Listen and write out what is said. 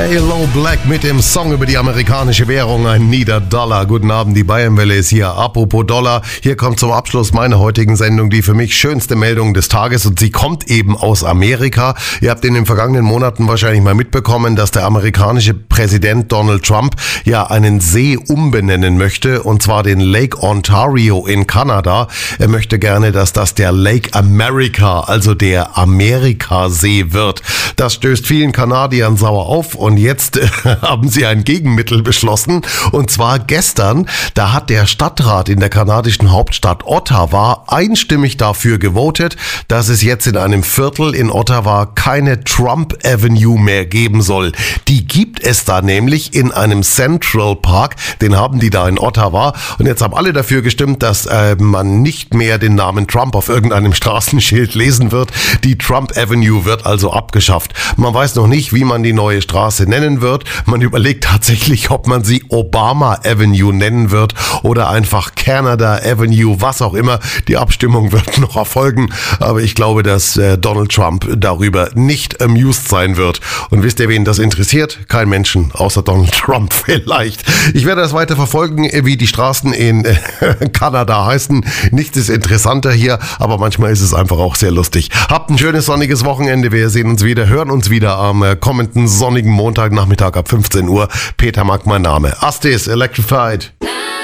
J-Lo Black mit dem Song über die amerikanische Währung, ein Nieder-Dollar. Guten Abend, die Bayernwelle ist hier. Apropos Dollar, hier kommt zum Abschluss meiner heutigen Sendung die für mich schönste Meldung des Tages und sie kommt eben aus Amerika. Ihr habt in den vergangenen Monaten wahrscheinlich mal mitbekommen, dass der amerikanische Präsident Donald Trump ja einen See umbenennen möchte, und zwar den Lake Ontario in Kanada. Er möchte gerne, dass das der Lake America, also der Amerikasee wird. Das stößt vielen Kanadiern sauer auf und jetzt haben sie ein Gegenmittel beschlossen, und zwar gestern. Da hat der Stadtrat in der kanadischen Hauptstadt Ottawa einstimmig dafür gewotet, dass es jetzt in einem Viertel in Ottawa keine Trump Avenue mehr geben soll. Die gibt es da nämlich in einem Central Park, den haben die da in Ottawa, und jetzt haben alle dafür gestimmt, dass man nicht mehr den Namen Trump auf irgendeinem Straßenschild lesen wird. Die Trump Avenue wird also abgeschafft. Man weiß noch nicht, wie man die neue Straße nennen wird. Man überlegt tatsächlich, ob man sie Obama Avenue nennen wird oder einfach Canada Avenue, was auch immer. Die Abstimmung wird noch erfolgen, aber ich glaube, dass Donald Trump darüber nicht amused sein wird. Und wisst ihr, wen das interessiert? Kein Menschen, außer Donald Trump vielleicht. Ich werde das weiter verfolgen, wie die Straßen in Kanada heißen. Nichts ist interessanter hier, aber manchmal ist es einfach auch sehr lustig. Habt ein schönes sonniges Wochenende. Wir sehen uns wieder, hören uns wieder am kommenden sonnigen Montagnachmittag ab 15 Uhr. Peter Mack mein Name. Astis Electrified.